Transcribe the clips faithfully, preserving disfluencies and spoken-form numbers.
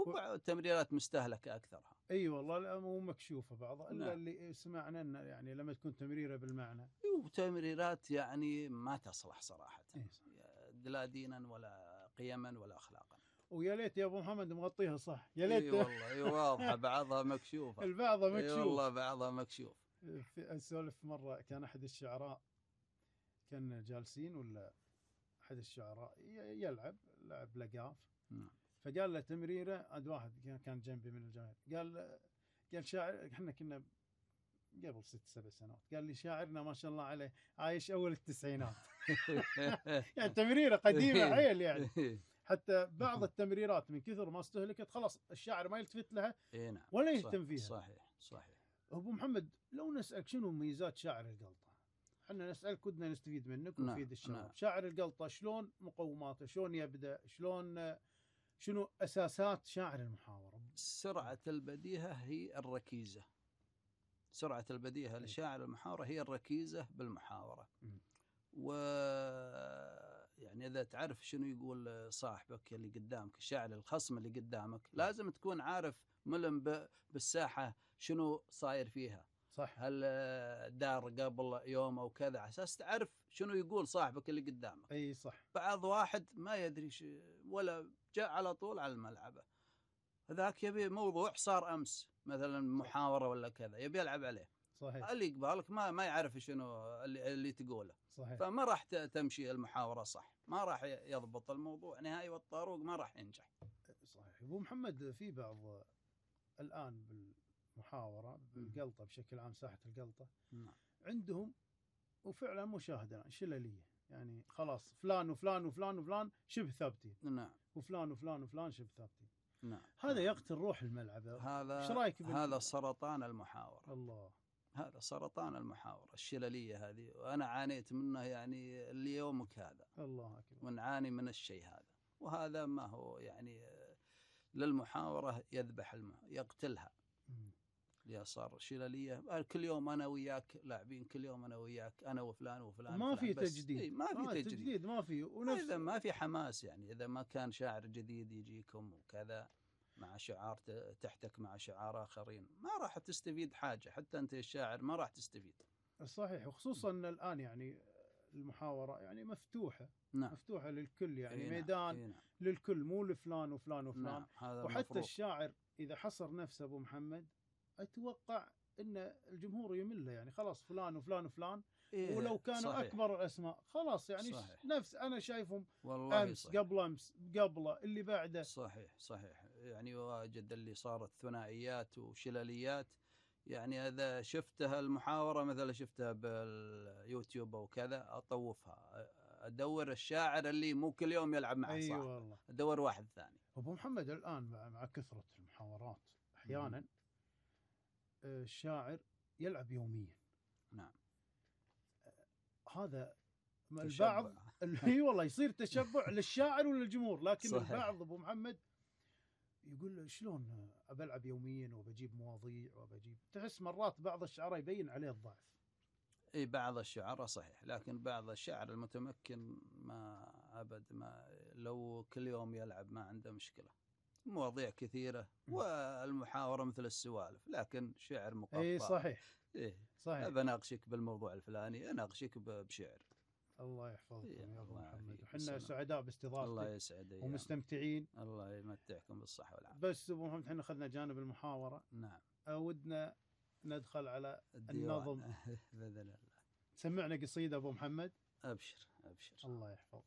والتمريرات مستهلكة أكثرها. اي أيوة والله، لا مو مكشوفة بعضها إلا نعم. اللي سمعنا إن يعني لما تكون تمريرة بالمعنى. وتمريرات يعني ما تصلح صراحة، إيه لا دينا ولا قيما ولا أخلاقا. ويا ليت يا ابو محمد مغطيها صح، يا ليت. اي والله اي واضحه، بعضها مكشوفه. البعضها مكشوف. اي والله بعضها مكشوف. في اسولف مره كان احد الشعراء، كان جالسين ولا احد الشعراء يلعب لعب لقاف، فقال له تمريره، عند واحد كان جنبي من الجماهير، قال قال شاعر، احنا كنا قبل ست سبع سنوات، قال لي شاعرنا ما شاء الله عليه عايش اول التسعينات. يعني تمريره قديمه عيل يعني. حتى بعض التمريرات من كثر ما استهلكت خلاص الشاعر ما يلتفت لها نعم. ولا يهتم فيها. صحيح صحيح. ابو محمد لو نسالك شنو ميزات شاعر القلطه، احنا نسالك ودنا نستفيد منك ونفيد نعم. الشباب. نعم. شاعر القلطه شلون مقوماته، شلون يبدا، شلون شنو اساسات شاعر المحاوره؟ سرعه البديهه هي الركيزه. سرعه البديهه لشاعر المحاوره هي الركيزه بالمحاوره. م. و يعني إذا تعرف شنو يقول صاحبك اللي قدامك، الشاعر الخصم اللي قدامك، لازم تكون عارف ملم بالساحة شنو صاير فيها. صح. هل دار قبل يوم أو كذا، على أساس تعرف شنو يقول صاحبك اللي قدامك. أي صح. بعض واحد ما يدري ولا جاء على طول على الملعب، هذاك يبي موضوع صار أمس مثلا محاورة ولا كذا، يبي يلعب عليه. صحيح. اللي يقبالك ما ما يعرف شنو اللي, اللي تقوله. صحيح. فما راح تمشي المحاورة صح، ما راح يضبط الموضوع نهائي، والطاروق ما راح ينجح. صحيح. أبو محمد في بعض الآن بالمحاورة بالقلطة بشكل عام، ساحة القلطة نعم. عندهم وفعلا مشاهدة شللية، يعني خلاص فلان وفلان وفلان وفلان شبه ثابتين. نعم. وفلان وفلان وفلان شبه ثابتين. نعم. هذا نعم. يقتل روح الملعب. هذا ايش رايك بال... هذا سرطان المحاورة. الله. هذا سرطان المحاورة الشللية هذه، وأنا عانيت منه يعني ليومك هذا. الله أكبر. ونعاني من الشيء هذا، وهذا ما هو يعني للمحاورة يذبح الم... يقتلها. اللي صار شللية، كل يوم أنا وياك لاعبين، كل يوم أنا وياك، أنا وفلان وفلان، ما في تجديد. إيه ما في آه تجديد. تجديد ما في. ونفس إذا ما في حماس، يعني إذا ما كان شاعر جديد يجيكم وكذا مع شعار تحتك مع شعار آخرين، ما راح تستفيد حاجة، حتى أنت الشاعر ما راح تستفيد. صحيح. وخصوصا أن الآن يعني المحاورة يعني مفتوحة. نعم. مفتوحة للكل، يعني إيه ميدان. إيه نعم. للكل، مو لفلان وفلان وفلان. نعم. هذا وحتى المفروض. الشاعر إذا حصر نفسه أبو محمد أتوقع أن الجمهور يمله، يعني خلاص فلان وفلان وفلان. إيه ولو كانوا صحيح. أكبر الأسماء خلاص يعني صحيح. نفس أنا شايفهم أمس صحيح. قبل أمس قبله اللي بعده. صحيح صحيح. يعني واجد اللي صارت ثنائيات وشلاليات، يعني إذا شفتها المحاورة مثلا شفتها باليوتيوب أو كذا أطوفها، أدور الشاعر اللي مو كل يوم يلعب مع أيوة صاحبه. والله. أدور واحد ثاني. أبو محمد الآن مع كثرة المحاورات أحيانا الشاعر يلعب يوميا. نعم. هذا البعض اي والله يصير تشبع للشاعر وللجمهور، لكن صحيح. البعض ابو محمد يقول شلون بلعب يوميا وبجيب مواضيع وبجيب، تحس مرات بعض الشعراء يبين عليه الضعف. اي بعض الشعراء صحيح، لكن بعض الشعر المتمكن ما ابد ما لو كل يوم يلعب ما عنده مشكله. مواضيع كثيره والمحاوره مثل السوالف، لكن شعر مقطع. اي صحيح. ايه صحيح. بناقشك بالموضوع الفلاني، اناقشك بشعر. الله يحفظكم إيه يا ابو محمد، وحنا سعداء باستضافتك. الله يسعدك ومستمتعين. الله يمتعكم بالصحه والعافيه. بس ابو محمد احنا اخذنا جانب المحاوره. نعم. ودنا ندخل على النظم. باذن الله. سمعنا قصيده ابو محمد. ابشر ابشر. الله يحفظك.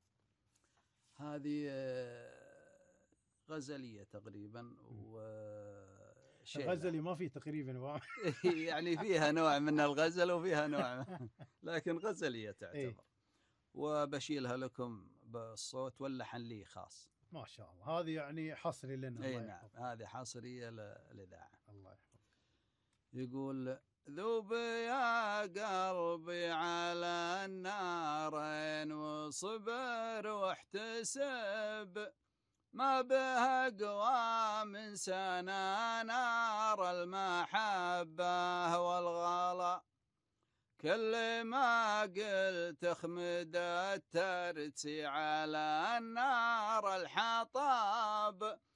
هذه غزليه تقريبا، و غزلي ما في تقريبا. يعني فيها نوع من الغزل وفيها نوع، لكن غزليه تعتبر. إيه؟ وبشيلها لكم بالصوت واللحن لي خاص. ما شاء الله. هذه يعني حصري لنا. اي نعم، هذه حصريه للاذاعه. الله يحفظك. يقول: ذوب يا قلبي على النارين وصبر واحتسب، ما بها قوى من سنا نار المحبة والغلا، كل ما قلت اخمد الترتي على النار الحطاب،